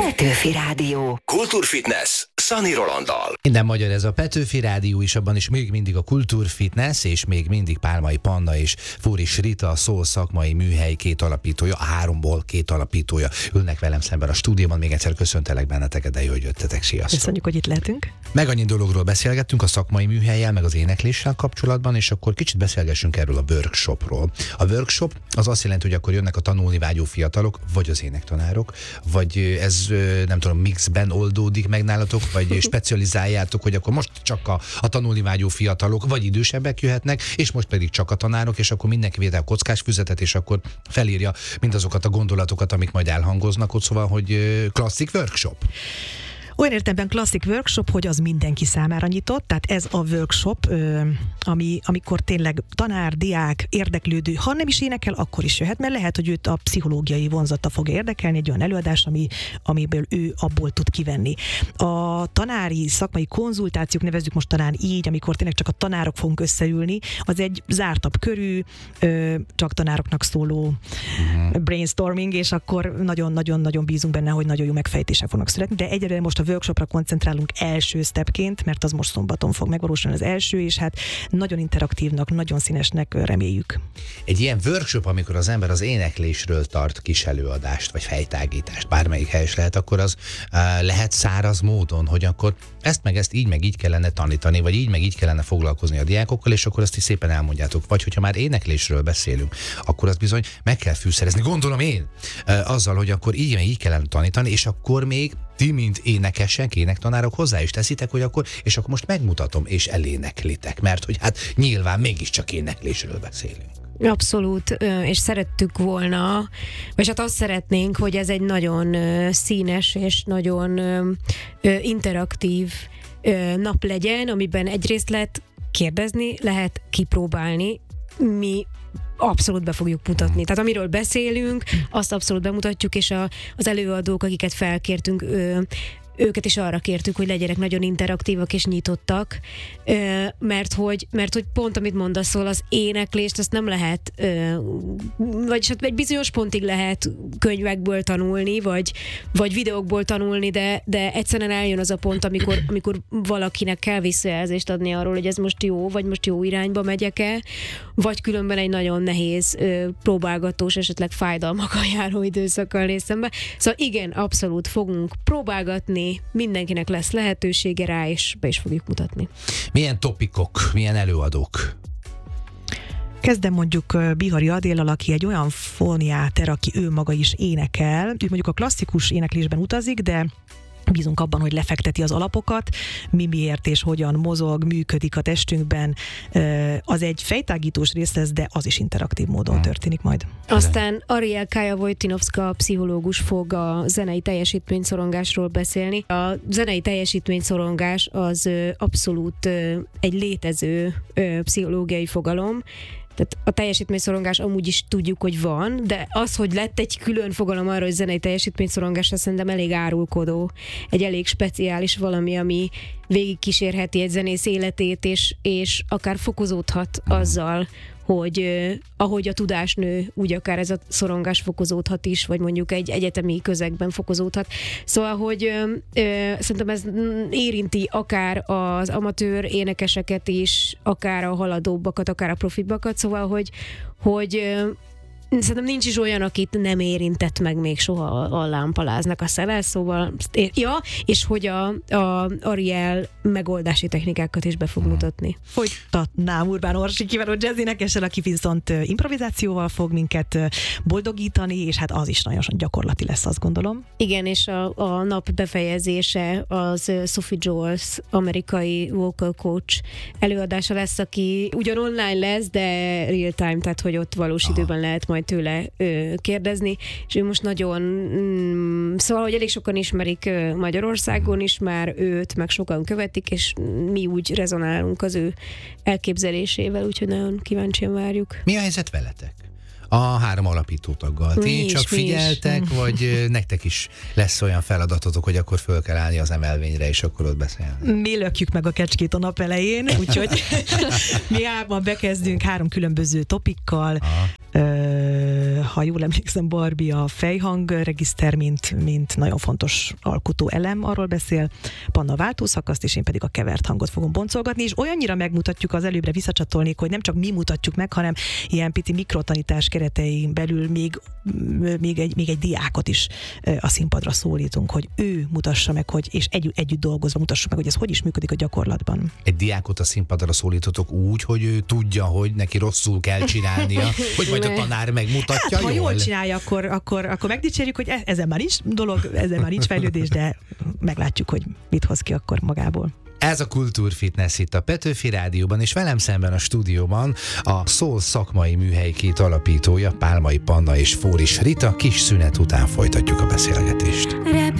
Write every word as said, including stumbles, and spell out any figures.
Petőfi Rádió. Kultúrfitness Szani Rolanddal. Minden magyar ez a Petőfi Rádió is, abban is még mindig a Kultúrfitness, és még mindig Pálmai Panna és Fóris Rita, a Szól szakmai műhely két alapítója, a háromból két alapítója ülnek velem szemben a stúdióban. Még egyszer köszöntelek benneteket, de jó, hogy jöttetek, sziasztok. Köszönjük, hogy itt lehetünk. Meg annyi dologról beszélgettünk a szakmai műhellyel, meg az énekléssel kapcsolatban, és akkor kicsit beszélgessünk erről a workshopról. A workshop az azt jelenti, hogy akkor jönnek a tanulni vágyó fiatalok, vagy az énektanárok, vagy ez nem tudom, mixben oldódik meg nálatok, vagy specializáljátok, hogy akkor most csak a, a tanulni vágyó fiatalok, vagy idősebbek jöhetnek, és most pedig csak a tanárok, és akkor mindenki véd el kockás füzetet, és akkor felírja mindazokat a gondolatokat, amik majd elhangoznak ott, szóval, hogy klasszik workshop. Olyan értelemben klasszik workshop, hogy az mindenki számára nyitott, tehát ez a workshop, ami, amikor tényleg tanár, diák, érdeklődő, ha nem is énekel, akkor is jöhet, mert lehet, hogy őt a pszichológiai vonzata fog érdekelni, egy olyan előadás, ami, amiből ő abból tud kivenni. A tanári szakmai konzultációk, nevezzük most talán így, amikor tényleg csak a tanárok fogunk összeülni, az egy zártabb körű, csak tanároknak szóló uh-huh. brainstorming, és akkor nagyon-nagyon-nagyon bízunk benne, hogy nagyon jó megfejtések fognak születni, de egyre most a workshopra koncentrálunk első stepként, mert az most szombaton fog megvalósulni az első, és hát nagyon interaktívnak, nagyon színesnek reméljük. Egy ilyen workshop, amikor az ember az éneklésről tart kis előadást, vagy fejtágítást, bármelyik helyes lehet, akkor az uh, lehet száraz módon, hogy akkor ezt meg ezt így meg így kellene tanítani, vagy így meg így kellene foglalkozni a diákokkal, és akkor ezt is szépen elmondjátok. Vagy hogyha már éneklésről beszélünk, akkor azt bizony meg kell fűszerezni, gondolom én, uh, azzal, hogy akkor így meg így kellene tanítani, és akkor még ti, mint énekesek, énektanárok hozzá is teszitek, hogy akkor, és akkor most megmutatom, és eléneklitek, mert hogy hát nyilván mégiscsak éneklésről beszélünk. Abszolút, és szerettük volna, vagy hát azt szeretnénk, hogy ez egy nagyon színes és nagyon interaktív nap legyen, amiben egyrészt lehet kérdezni, lehet kipróbálni, mi abszolút be fogjuk mutatni. Tehát amiről beszélünk, azt abszolút bemutatjuk, és a, az előadók, akiket felkértünk, ő, őket is arra kértük, hogy legyenek nagyon interaktívak és nyitottak, mert hogy, mert hogy pont amit mondasz, szól, az éneklést, azt nem lehet, vagyis hát egy bizonyos pontig lehet könyvekből tanulni, vagy, vagy videókból tanulni, de, de egyszerűen eljön az a pont, amikor, amikor valakinek kell visszajelzést adni arról, hogy ez most jó, vagy most jó irányba megyek-e, vagy különben egy nagyon nehéz, próbálgatós, esetleg fájdalmakkal járó időszakkal néz szembe. Szóval igen, abszolút fogunk próbálgatni, mindenkinek lesz lehetősége rá, és be is fogjuk mutatni. Milyen topikok, milyen előadók? Kezdem mondjuk Bihari Adéllal, aki egy olyan foniáter, aki ő maga is énekel. Ő mondjuk a klasszikus éneklésben utazik, de bízunk abban, hogy lefekteti az alapokat, mi miért és hogyan mozog, működik a testünkben. Az egy fejtágítós rész lesz, de az is interaktív módon hmm. történik majd. Aztán Ariel Kaja-Wojtynovska pszichológus fog a zenei teljesítményszorongásról beszélni. A zenei teljesítményszorongás az abszolút egy létező pszichológiai fogalom. Tehát a teljesítményszorongás amúgy is tudjuk, hogy van, de az, hogy lett egy külön fogalom arra, hogy zenei teljesítményszorongás, azt szerintem elég árulkodó, egy elég speciális valami, ami végigkísérheti egy zenész életét, és, és akár fokozódhat azzal, hogy eh, ahogy a tudás nő, úgy akár ez a szorongás fokozódhat is, vagy mondjuk egy egyetemi közegben fokozódhat. Szóval, hogy eh, eh, szerintem ez érinti akár az amatőr énekeseket is, akár a haladóbbakat, akár a profibbakat, szóval, hogy, hogy eh, szerintem nincs is olyan, akit nem érintett meg még soha a lámpaláznak a szele, szóval, ja, és hogy a, a Ariel megoldási technikákat is be fog mutatni. Folytatnám Urbán Orsi kiváló jazz-énekessel, aki viszont improvizációval fog minket boldogítani, és hát az is nagyon gyakorlati lesz, azt gondolom. Igen, és a, a nap befejezése az Sophie Jones, amerikai vocal coach előadása lesz, aki ugyan online lesz, de real time, tehát hogy ott valós Aha. időben lehet majd tőle ö, kérdezni, és ő most nagyon mm, szóval, hogy elég sokan ismerik ö, Magyarországon is már őt, meg sokan követik, és mi úgy rezonálunk az ő elképzelésével, úgyhogy nagyon kíváncsian várjuk. Mi a helyzet veletek? A három alapító taggal. Ti csak figyeltek, vagy nektek is lesz olyan feladatotok, hogy akkor föl kell állni az emelvényre, és akkor ott beszélni? Mi lökjük meg a kecskét a nap elején, úgyhogy mi hárman bekezdünk három különböző topikkal. Ö, ha jól emlékszem, Barbie a fejhangregiszter, mint, mint nagyon fontos alkotó elem, arról beszél, Panna váltószakaszt, és én pedig a kevert hangot fogom boncolgatni, és olyannyira megmutatjuk, az előbbre visszacsatolnék, hogy nem csak mi mutatjuk meg, hanem ilyen pici mikrotanítás keretein belül még, még, egy, még egy diákot is a színpadra szólítunk, hogy ő mutassa meg, hogy, és egy, együtt dolgozva mutassuk meg, hogy ez hogy is működik a gyakorlatban. Egy diákot a színpadra szólítotok úgy, hogy ő tudja, hogy neki rosszul kell csinálnia, hogy majd a tanár megmutatja. Hát, ha jól jól csinálja, akkor, akkor, akkor megdicsérjük, hogy ezen már nincs dolog, ezen már nincs fejlődés, de meglátjuk, hogy mit hoz ki akkor magából. Ez a Kultúrfitness itt a Petőfi Rádióban, és velem szemben a stúdióban a Szól szakmai műhely két alapítója, Pálmai Panna és Fóris Rita. Kis szünet után folytatjuk a beszélgetést.